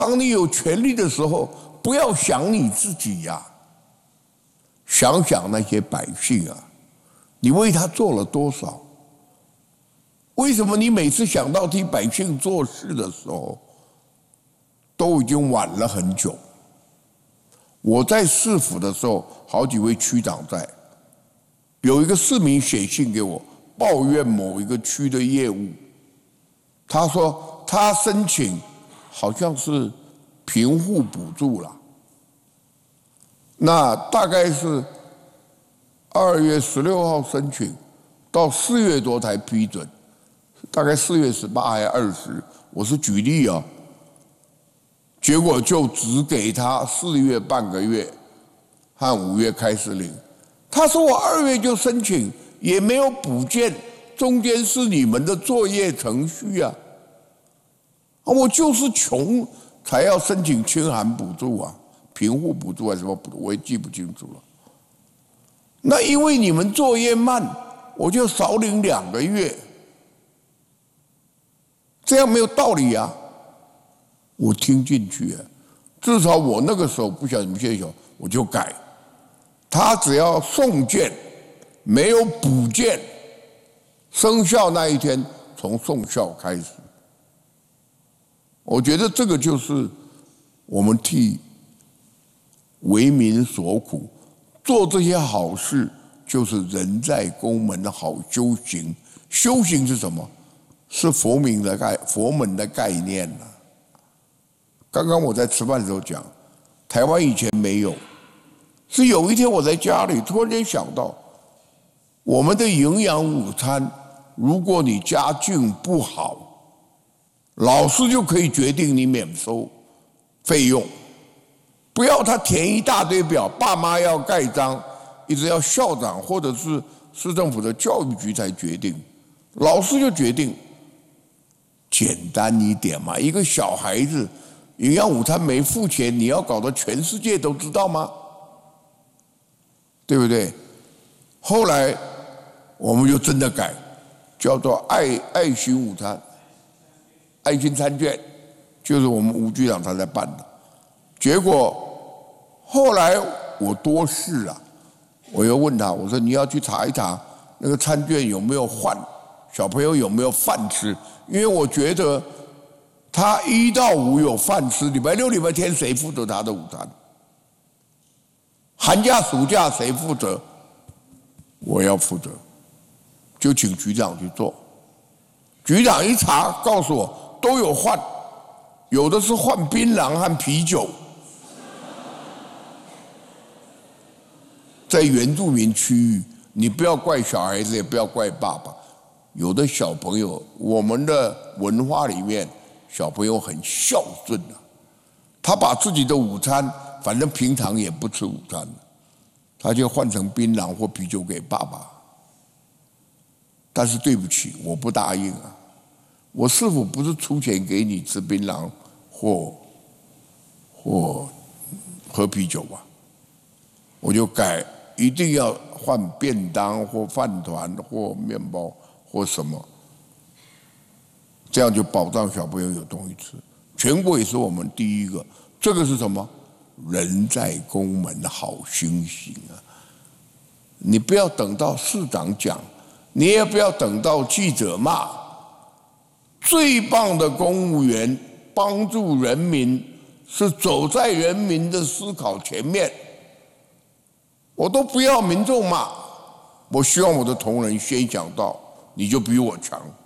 当你有权利的时候，不要想你自己呀，想想那些百姓啊，你为他做了多少？为什么你每次想到替百姓做事的时候，都已经晚了很久？我在市府的时候，好几位区长在，有一个市民写信给我，抱怨某一个区的业务。他说他申请好像是贫户补助了，那大概是2月16号申请，到4月多才批准，大概4月18还20，我是举例啊。结果就只给他4月半个月和5月开始领。他说我2月就申请，也没有补件，中间是你们的作业程序啊。我就是穷才要申请清寒补助啊，贫户补助还是什么补助，我也记不清楚了。那因为你们作业慢，我就少领2个月，这样没有道理啊。我听进去，至少我那个时候不晓得你们现在有，我就改。他只要送件，没有补件，生效那一天从送效开始。我觉得这个就是我们替为民所苦，做这些好事，就是人在宫门的好修行。修行是什么？是佛门的概念啊。刚刚我在吃饭的时候讲，台湾以前没有，是有一天我在家里突然间想到，我们的营养午餐，如果你家境不好，老师就可以决定你免收费用，不要他填一大堆表，爸妈要盖章，一直要校长或者是市政府的教育局才决定，老师就决定，简单一点嘛，一个小孩子。营养午餐没付钱，你要搞得全世界都知道吗？对不对？后来我们就真的改，叫做爱心午餐、爱心餐券，就是我们吴局长他在办的。结果后来我多事啊，我又问他，我说你要去查一查那个餐券有没有换，小朋友有没有饭吃，因为我觉得。他1到5有饭吃，礼拜6、礼拜天谁负责他的午餐？寒假、暑假谁负责？我要负责，就请局长去做。局长一查，告诉我都有换，有的是换槟榔和啤酒。在原住民区域，你不要怪小孩子，也不要怪爸爸。有的小朋友，我们的文化里面。小朋友很孝顺啊，他把自己的午餐，反正平常也不吃午餐，他就换成槟榔或啤酒给爸爸。但是对不起，我不答应啊，我是否不是出钱给你吃槟榔或喝啤酒吧？我就改，一定要换便当或饭团或面包或什么。这样就保障小朋友有东西吃。全国也是我们第一个，这个是什么？人在宫门好心行啊！你不要等到市长讲，你也不要等到记者骂。最棒的公务员帮助人民，是走在人民的思考前面。我都不要民众骂，我希望我的同仁先想到，你就比我强。